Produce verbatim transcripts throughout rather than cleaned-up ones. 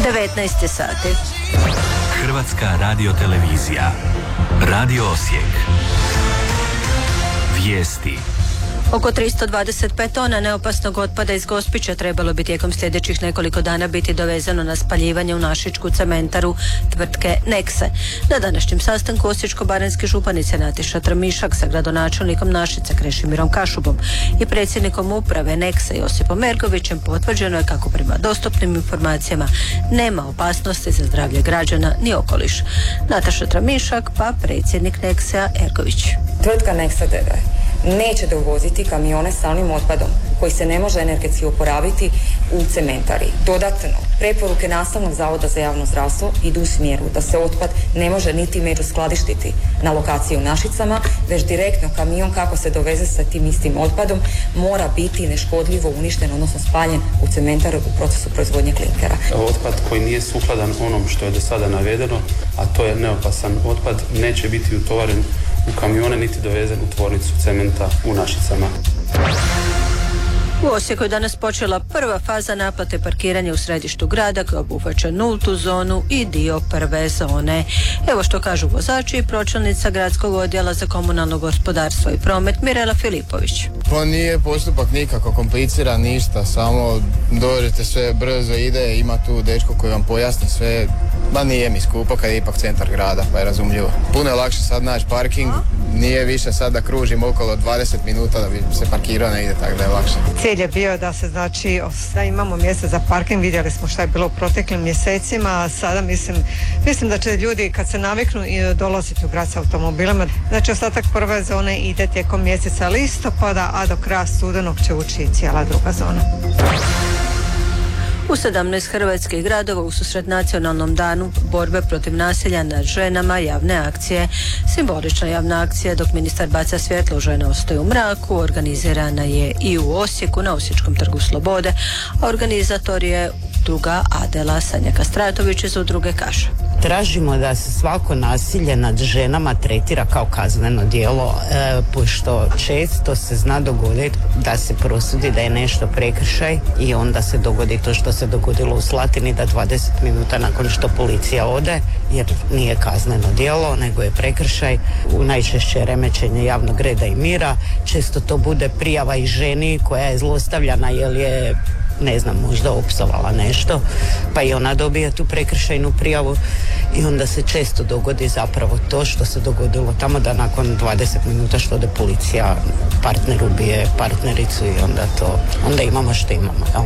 devetnaest sati. Hrvatska radiotelevizija. Radio Osijek. Vijesti. Oko tristo dvadeset pet tona neopasnog otpada iz Gospića trebalo bi tijekom sljedećih nekoliko dana biti dovezano na spaljivanje u našičku cementaru tvrtke Nekse. Na današnjem sastanku Osječko-baranjske županice Nataša Tramišak sa gradonačelnikom Našica Krešimirom Kašubom i predsjednikom uprave Nekse Josipom Ergovićem potvrđeno je kako prema dostupnim informacijama nema opasnosti za zdravlje građana ni okoliš. Nataša Tramišak pa predsjednik Nekse Ergović. Tvrtka Neksa d d neće dovoziti kamione s samim otpadom koji se ne može energetski oporaviti u cementari. Dodatno, preporuke Nastavnog zavoda za javno zdravstvo idu u smjeru da se otpad ne može niti međuskladištiti na lokaciji u Našicama, već direktno kamion kako se doveze sa tim istim otpadom mora biti neškodljivo uništen, odnosno spaljen u cementaru u procesu proizvodnje klinkera. Otpad koji nije sukladan onom što je do sada navedeno, a to je neopasan otpad, neće biti utovaren u kamione niti dovezen u tvornicu cementa u Našicama. U Osijeku je danas počela prva faza naplate parkiranja u središtu grada koja obuhvaća nultu zonu i dio prve zone. Evo što kažu vozači i pročelnica gradskog odjela za komunalno gospodarstvo i promet Mirela Filipović. Pa nije postupak nikako kompliciran, ništa, samo dođete, sve brzo ide, ima tu dečko koji vam pojasni sve, ma nije mi skupo kad je ipak centar grada, pa je razumljivo. Puno je lakše sad naći parking, nije više sad da kružim okolo dvadeset minuta da bi se parkirao negdje, tako da je lakše. Cilj je bio da se znači da imamo mjesta za parking, vidjeli smo šta je bilo u proteklim mjesecima, a sada mislim, mislim da će ljudi kad se naviknu i dolaziti u grad s automobilima. Znači ostatak prve zone ide tijekom mjeseca listopada, a do kraja studenog će ući cijela druga zona. U sedamnaest hrvatskih gradova ususret nacionalnom danu borbe protiv nasilja nad ženama javne akcije. Simbolična javna akcija dok ministar baca svjetlo, žene ostaju u mraku, organizirana je i u Osijeku na Osječkom trgu Slobode, a organizator je udruga Adela. Sanja Kastratović iz udruge kaže: Tražimo da se svako nasilje nad ženama tretira kao kazneno djelo, e, pošto često se zna dogoditi da se prosudi da je nešto prekršaj i onda se dogodi to što se dogodilo u Slatini, da dvadeset minuta nakon što policija ode, jer nije kazneno djelo nego je prekršaj, u najčešće remećenje javnog reda i mira, često to bude prijava i ženi koja je zlostavljana jer je, ne znam, možda opsovala nešto, pa i ona dobije tu prekršajnu prijavu i onda se često dogodi zapravo to što se dogodilo tamo, da nakon dvadeset minuta što ode policija, partner ubije partnericu i onda to, onda imamo što imamo, jel?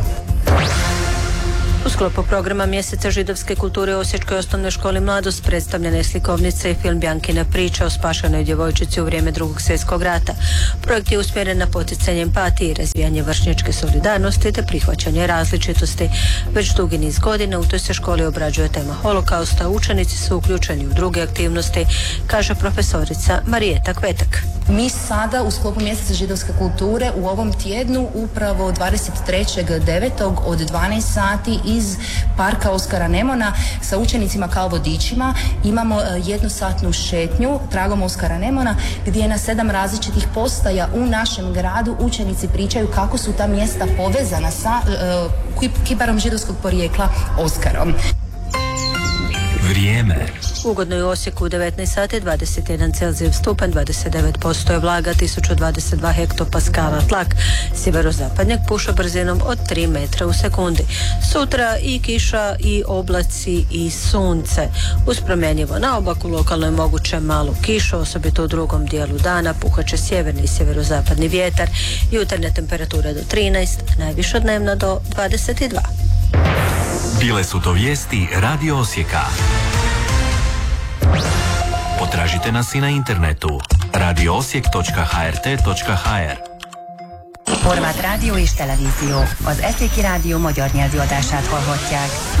U sklopu programa Mjeseca židovske kulture u Osječkoj osnovnoj školi Mladost predstavljena je slikovnica i film Bjankina priča o spašenoj djevojčici u vrijeme Drugog svjetskog rata. Projekt je usmjeren na poticanje empatije i razvijanje vršnjačke solidarnosti te prihvaćanje različitosti. Već dugi niz godina u toj se školi obrađuje tema holokausta, učenici su uključeni u druge aktivnosti, kaže profesorica Marijeta Kvetak. Mi sada u sklopu Mjeseca židovske kulture u ovom tjednu upravo dvadeset trećeg devetog od dvanaest sati iz parka Oskara Nemona sa učenicima kao vodičima imamo jednosatnu šetnju tragom Oskara Nemona gdje na sedam različitih postaja u našem gradu učenici pričaju kako su ta mjesta povezana sa uh, kibarom židovskog porijekla Oskarom. Vrijeme. Ugodno je u Osijeku u devetnaest sati, dvadeset jedan Celzijev stupanj, dvadeset devet posto je vlaga, tisuću dvadeset dva hektopaskala tlak. Sjeverozapadnjak puša brzinom od tri metra u sekundi. Sutra i kiša i oblaci i sunce. Uz promjenjivo na obaku lokalno je moguće malu kišu, osobito u drugom dijelu dana puhaće sjeverni i sjeverozapadni vjetar. Jutarnja temperatura do trinaest, najviša dnevna do dvadeset dva. Bile su to vijesti Radio Osijeka. Potražite nas i na internetu radio osijek točka h r t točka h r. Horváth rádió és televízió. Az Eszéki Rádió magyar nyelvű adását hallhatják.